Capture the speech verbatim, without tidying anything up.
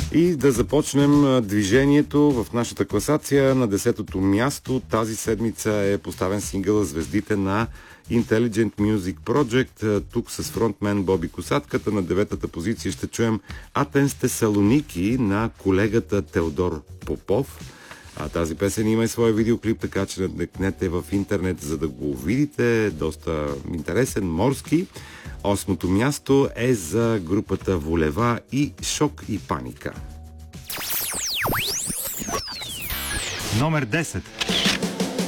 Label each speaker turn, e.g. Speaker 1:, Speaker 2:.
Speaker 1: И да започнем движението в нашата класация. На десетото място тази седмица е поставен сингъл Звездите на Intelligent Music Project. Тук с фронтмен Боби Косатката. На деветата позиция ще чуем Атенс Тесалоники на колегата Теодор Попов. А тази песен има и своя видеоклип, така че надекнете в интернет, за да го видите. Доста интересен, морски. Осмото място е за групата Волева и Шок и паника.
Speaker 2: Номер десет.